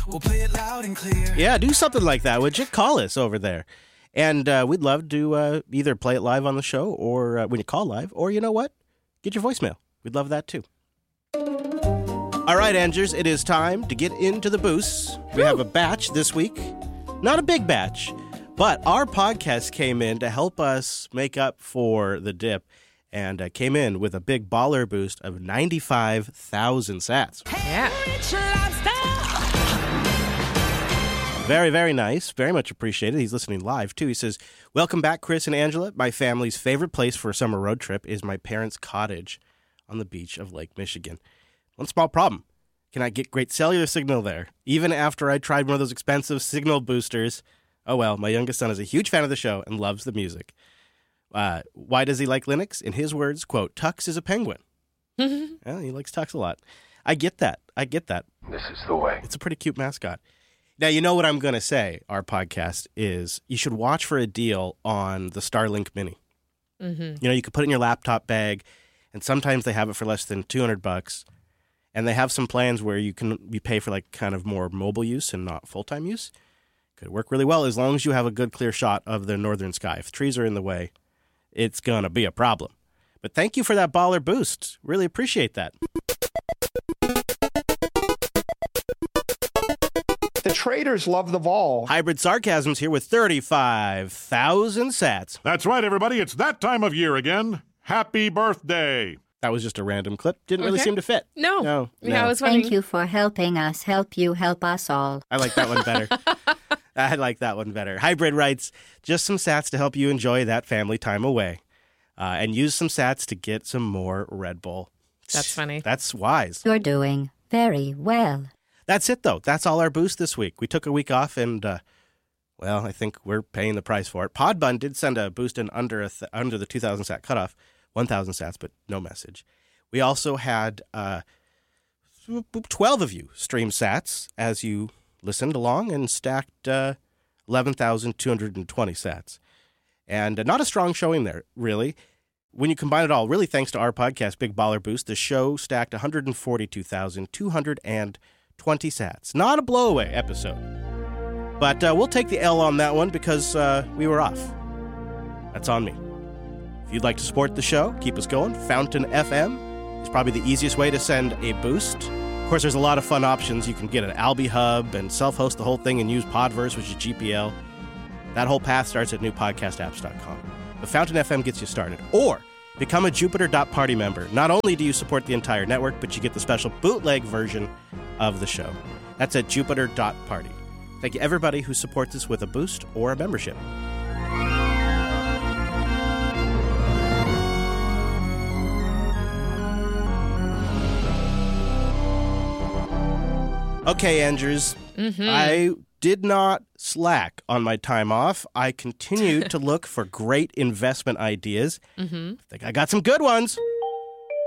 We'll play it loud and clear. Yeah, do something like that, would you? Call us over there. And we'd love to either play it live on the show or when you call live, or you know what? Get your voicemail. We'd love that too. All right, Andrews, it is time to get into the boosts. We have a batch this week. Not a big batch, but our podcast came in to help us make up for the dip and came in with a big baller boost of 95,000 sats. Yeah. Very, very nice. Very much appreciated. He's listening live, too. He says, welcome back, Chris and Angela. My family's favorite place for a summer road trip is my parents' cottage on the beach of Lake Michigan. One small problem. Can I get great cellular signal there? Even after I tried one of those expensive signal boosters. Oh, well, my youngest son is a huge fan of the show and loves the music. Why does he like Linux? In his words, quote, Tux is a penguin. Well, he likes Tux a lot. I get that. This is the way. It's a pretty cute mascot. Now, you know what I'm going to say, our podcast, is you should watch for a deal on the Starlink Mini. You know, you could put it in your laptop bag, and sometimes they have it for less than $200. And they have some plans where you pay for like kind of more mobile use and not full-time use. Could work really well as long as you have a good clear shot of the northern sky. If trees are in the way, it's going to be a problem. But thank you for that baller boost. Really appreciate that. The traders love the vol. Hybrid Sarcasm's here with 35,000 sats. That's right, everybody. It's that time of year again. Happy birthday. That was just a random clip. Didn't really seem to fit. No. Yeah, I was wondering. Thank you for helping us help you help us all. I like that one better. Hybrid writes, just some sats to help you enjoy that family time away. And use some sats to get some more Red Bull. That's funny. That's wise. You're doing very well. That's it, though. That's all our boost this week. We took a week off, and, I think we're paying the price for it. Podbun did send a boost in under the 2,000 sat cutoff. 1,000 sats, but no message. We also had 12 of you stream sats as you listened along and stacked 11,220 sats. And not a strong showing there, really. When you combine it all, really thanks to our podcast, Big Baller Boost, the show stacked 142,220 sats. Not a blowaway episode. But we'll take the L on that one because we were off. That's on me. If you'd like to support the show, keep us going, Fountain FM is probably the easiest way to send a boost. Of course, there's a lot of fun options. You can get an Alby Hub and self-host the whole thing and use Podverse, which is GPL. That whole path starts at newpodcastapps.com. But Fountain FM gets you started. Or become a Jupiter.party member. Not only do you support the entire network, but you get the special bootleg version of the show. That's at Jupiter.party. Thank you, everybody who supports us with a boost or a membership. Okay, Andrews, I did not slack on my time off. I continued to look for great investment ideas. I think I got some good ones.